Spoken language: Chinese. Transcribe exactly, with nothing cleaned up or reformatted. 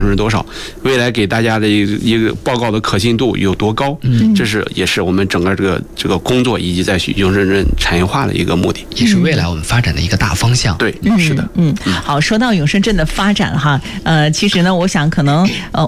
是多少？未来给大家的一个一个报告的可信度有多高？嗯，这是也是我们整个这个这个工作以及在永生证产业化的一个目的， 也是未来我们发展的一个大方向。 对，是的。 嗯，好，说到永生证的发展哈，呃，其实呢，我想可能呃，